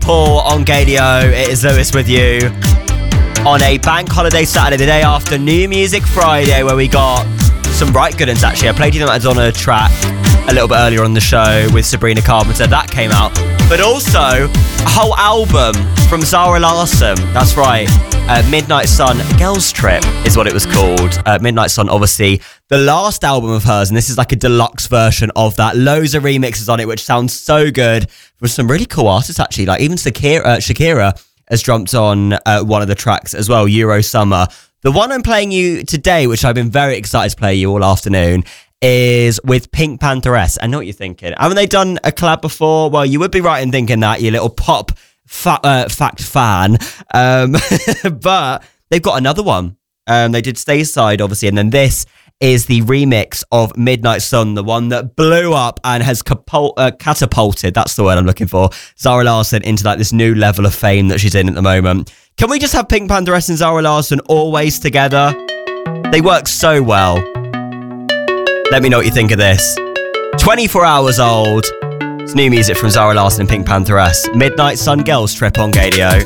Paul on Gadio. It is Lewis with you on a bank holiday Saturday, the day after New Music Friday, where we got some right good ones actually. I played you the Madonna track a little bit earlier on the show with Sabrina Carpenter. That came out. But also a whole album from Zara Larsson. That's right. Midnight Sun Girls Trip is what it was called. Midnight Sun, obviously the last album of hers, and this is like a deluxe version of that. Loads of remixes on it, which sounds so good, with some really cool artists actually. Like even Shakira has jumped on one of the tracks as well, Euro Summer. The one I'm playing you today, which I've been very excited to play you all afternoon, is with Pink Pantheress. I know what you're thinking. Haven't they done a collab before? Well, you would be right in thinking that, you little pop fact fan. But they've got another one. They did Stay Side, obviously, and then this is the remix of Midnight Sun, the one that blew up and has catapulted, that's the word I'm looking for, Zara Larsson into like this new level of fame that she's in at the moment. Can we just have Pink Pantheress and Zara Larsson always together? They work so well. Let me know what you think of this. 24 hours old. It's new music from Zara Larsson and Pink Pantheress. Midnight Sun Girls Trip on Gadio.